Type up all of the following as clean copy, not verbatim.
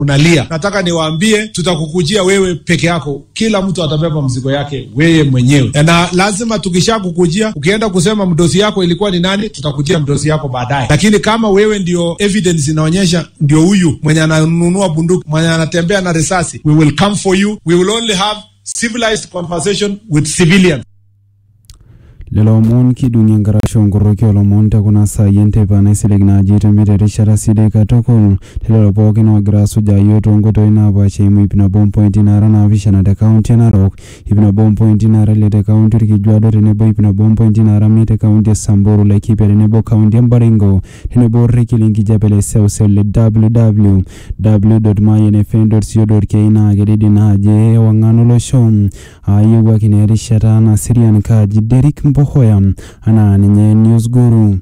unalia. Nataka niwaambie tutakukujia wewe peke yako. Kila mtu atabeba mzigo yake wewe mwenyewe. Na lazima tukishakukujia, ukienda kusema mdosi yako ilikuwa ni nani, tutakujia mdosi yako baadaye. Lakini kama wewe ndio evidence inaonyesha ndio huyu mwenye ananunua bunduki, mwenye anatembea na risasi, we will come for you. We will only have civilized conversation with civilians. Lelomon kidunia ngarasho ngoroki olomonte kuna sayente pana silegna jita mire shara side katoko lelo na grasu jayoto ngoto ina bache mu ipina bomb point na rana vishana de county na rock ipina bomb point na rale de county kijwado rene bo ipina bomb point na ramite county Samburu la kipere ne bo county Mbaringo ne bo rekilingi japele sele www.mynfn.co.ke na geredi na je wangano lo shom ayuwa kineri shara na Syrian ka Derek Mbohoya ana ninye News Guru.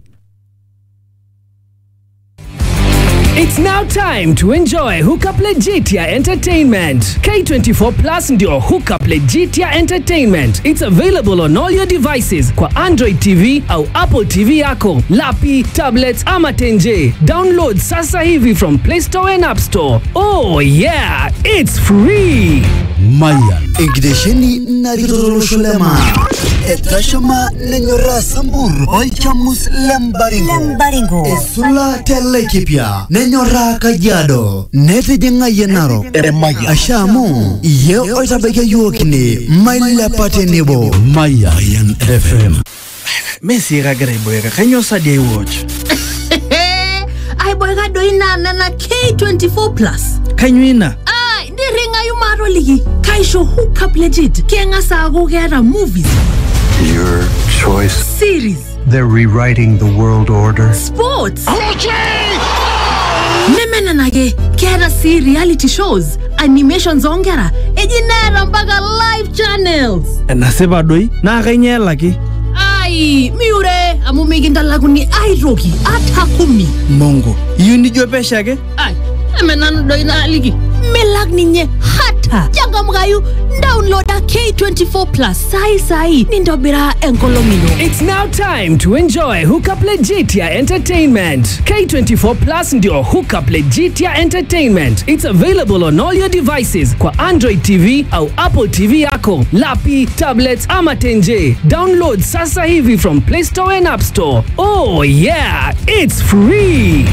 It's now time to enjoy Hookup Legitia Entertainment. K24 Plus ndio Hookup Legitia Entertainment. It's available on all your devices kwa Android TV au Apple TV yako, lapi, tablets ama tenje. Download sasa hivi from Play Store and App Store. Oh yeah, it's free. Mayan Ingdesheni Nadirolosholema Etashama Nenyora Samburu Oichamus Lembaringo Esula Telekipia Nenyora Kajiado Nete Jenga Yenaro Eremaya Ashamu Ye Oitabeke Yuokini Maila Patenebo Mayan FM Messi ragare boyega kanyo sadie watch Ay boyega doina na K24 Plus Kanyuina ringa yumaro ligi kaisho Hookup Legit kenga sago gera movies, your choice, series, they're rewriting the world order, sports, nemena nage gera see reality shows, animations ongera ejinera mpaka live channels naseba doi na kanyela ki ai miure amumiginda laguni airoki atakumi mongo yuni jopesha ke ai emenano doina ligi melag ninye hata jaga mgayu downloada K24 Plus sai nindobira enkolomino. It's now time to enjoy Hookup Legitia Entertainment. K24 Plus ndio Hookup Legitia Entertainment. It's available on all your devices kwa Android TV au Apple TV yako, lapi, tablets ama tenje. Download sasa hivi from Play Store and App Store. Oh yeah, it's free.